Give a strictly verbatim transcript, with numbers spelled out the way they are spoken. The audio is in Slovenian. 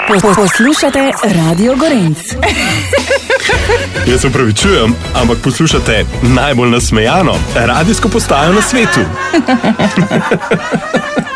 Poslušate Radio Gorenc. Jaz se upravičujem, ampak poslušate najbolj nasmejano radijsko postajo na svetu.